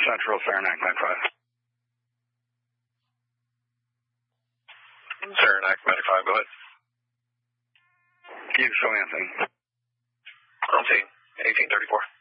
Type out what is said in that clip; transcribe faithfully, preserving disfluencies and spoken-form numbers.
Central, Saranac ninety-five. Saranac ninety-five, go ahead. You show Anthony. Anthony, eighteen thirty-four.